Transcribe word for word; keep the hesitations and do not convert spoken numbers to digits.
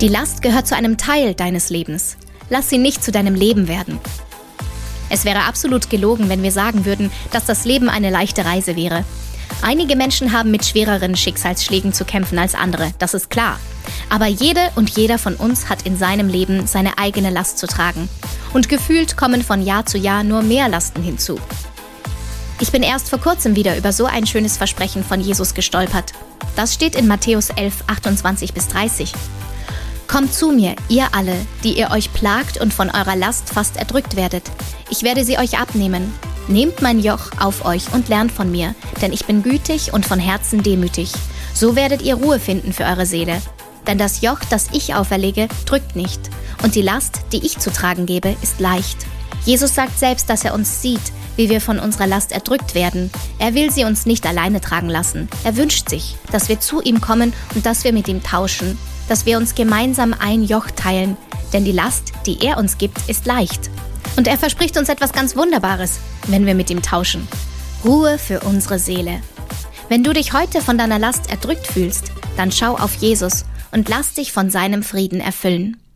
Die Last gehört zu einem Teil deines Lebens. Lass sie nicht zu deinem Leben werden. Es wäre absolut gelogen, wenn wir sagen würden, dass das Leben eine leichte Reise wäre. Einige Menschen haben mit schwereren Schicksalsschlägen zu kämpfen als andere, das ist klar. Aber jede und jeder von uns hat in seinem Leben seine eigene Last zu tragen. Und gefühlt kommen von Jahr zu Jahr nur mehr Lasten hinzu. Ich bin erst vor kurzem wieder über so ein schönes Versprechen von Jesus gestolpert. Das steht in Matthäus elf, achtundzwanzig bis dreißig. Kommt zu mir, ihr alle, die ihr euch plagt und von eurer Last fast erdrückt werdet. Ich werde sie euch abnehmen. Nehmt mein Joch auf euch und lernt von mir, denn ich bin gütig und von Herzen demütig. So werdet ihr Ruhe finden für eure Seele. Denn das Joch, das ich auferlege, drückt nicht. Und die Last, die ich zu tragen gebe, ist leicht. Jesus sagt selbst, dass er uns sieht, wie wir von unserer Last erdrückt werden. Er will sie uns nicht alleine tragen lassen. Er wünscht sich, dass wir zu ihm kommen und dass wir mit ihm tauschen. Dass wir uns gemeinsam ein Joch teilen. Denn die Last, die er uns gibt, ist leicht. Und er verspricht uns etwas ganz Wunderbares, wenn wir mit ihm tauschen. Ruhe für unsere Seele. Wenn du dich heute von deiner Last erdrückt fühlst, dann schau auf Jesus und lass dich von seinem Frieden erfüllen.